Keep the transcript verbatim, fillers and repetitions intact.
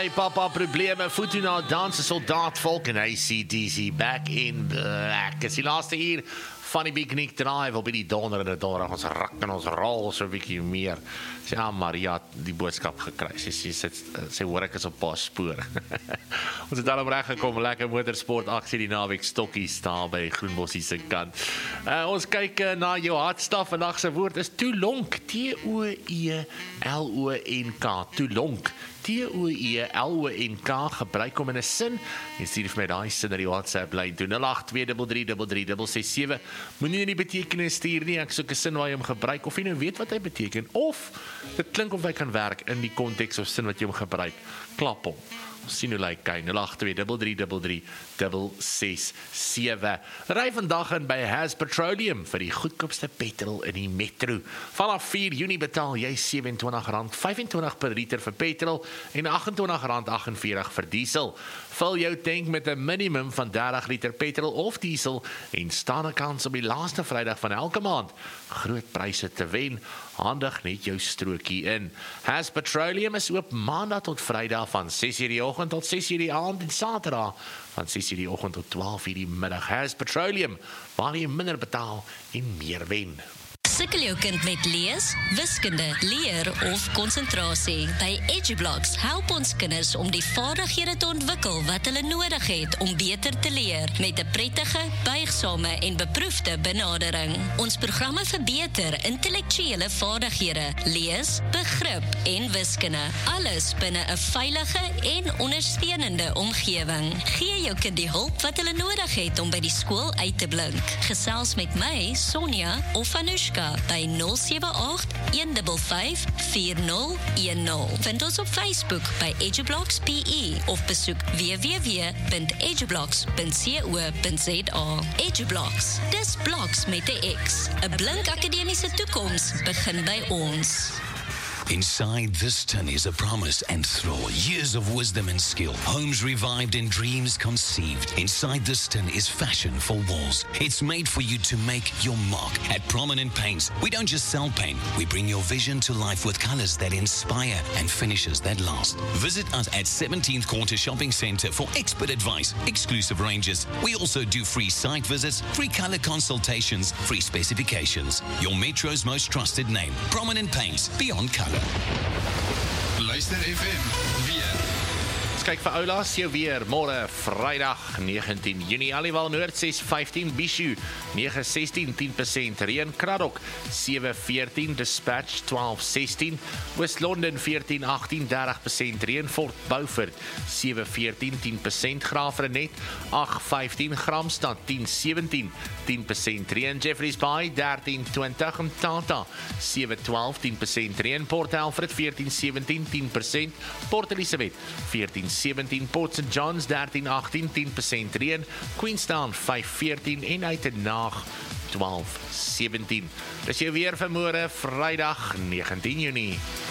Hey papa, probleme, Fortuna danse soldaat volk en A C D C back in black. Is die laaste uur van die Biknik Drive op die donderende donderdag, ons rak en ons rol so 'n bietjie meer. Sê ja, Maria het die boodskap gekry. Sy sê sy, sy hoor ek is op paar spore. Ons het daarom reg gekom, lekker motorsport aksie die naweek stokkies daar by Groenbossie se kant. Uh, ons kyk uh, na jou hartstaf. Vandag se woord is toelonk, T O E L O N K, toelonk. T O E L O N K, gebruik hom in 'n sin. Jy stuur vir my daai sin na die WhatsApp lyn toe nul agt twee drie drie drie drie ses sewe. Moenie nie betekenis stuur nie. Ek soek 'n sin waar jy hom gebruik of jy nou weet wat hy beteken of dit klink of hy kan werk in die konteks of sin wat jy hom gebruik. Klap hom. Ons sien hoe lyk hy, nul agt twee drie drie drie drie ses sewe. Ry vandag in by Has Petroleum vir die goedkoopste petrol in die metro. Vanaf vier Junie betaal jy sewe en twintig rand vyf en twintig per liter vir petrol en agt en twintig rand agt en veertig vir diesel. Vul jou tank met 'n minimum van dertig liter petrol of diesel en staan 'n kans om die laaste Vrydag van elke maand groot pryse te wen. Handig net jou strokie in. Has Petroleum is oop Maandag tot Vrydag van ses uur die oggend tot ses uur die aand en Saterdag van ses uur die oggend tot twaalf uur die middag. Has Petroleum, waar jy minder betaal en meer wen. Sukkel jou kind met lees, wiskunde, leer of konsentrasie? By EduBlocks help ons kinders om die vaardighede te ontwikkel wat hulle nodig het om beter te leer met 'n prettige, buigsame en beproefde benadering. Ons programme verbeter intellektuele vaardighede, lees, begrip en wiskunde. Alles binne 'n veilige en ondersteunende omgewing. Gee jou kind die hulp wat hulle nodig het om by die skool uit te blink. Gesels met my, Sonja of Anushka by nul sewe agt een vyf vyf vier nul een nul. Vind ons op Facebook by EduBlocks P E of besoek w w w punt edublocks punt co punt za. EduBlocks, dis bloks met 'n X. 'n Blink akademiese toekoms begin by ons. Inside this tin is a promise and throw, years of wisdom and skill, homes revived and dreams conceived. Inside this tin is fashion for walls. It's made for you to make your mark. At Prominent Paints, we don't just sell paint, we bring your vision to life with colors that inspire and finishes that last. Visit us at seventeenth Quarter Shopping Centre for expert advice, exclusive ranges. We also do free site visits, free color consultations, free specifications. Your Metro's most trusted name, Prominent Paints, beyond color. Luister F M, weer. Ons kyk vir oulaas jou weer, môre Vrydag negentien Junie, Aliwal Noord ses vyftien, Bishu nege sestien, tien persent reën, Kraddock sewe veertien, Dispatch twaalf sestien, West London veertien agtien, dertig persent reën, Fort Beaufort sewe veertien, tien persent, Graafrenet agt vyftien, Gramstad tien sewentien, tien persent reën, Jeffreys Bay dertien twintig, Mtata sewe twaalf, tien persent reën, Port Alfred veertien sewentien, tien persent, Port Elizabeth veertien sewentien, Port Saint John's dertien agtien, tien persent reën, Queenstown vyf veertien en Uitenhaag twaalf sewentien. Dis jou weer vir môre Vrydag negentien Junie.